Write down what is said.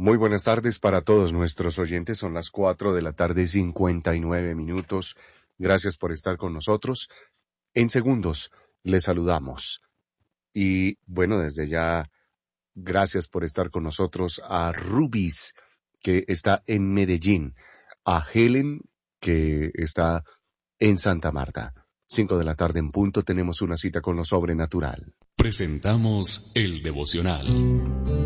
Muy buenas tardes para todos nuestros oyentes. Son las 4 de la tarde, 59 minutos. Gracias por estar con nosotros. En segundos les saludamos. Y bueno, desde ya, gracias por estar con nosotros a Rubis, que está en Medellín, a Helen, que está en Santa Marta. 5 de la tarde en punto tenemos una cita con lo sobrenatural. Presentamos el devocional.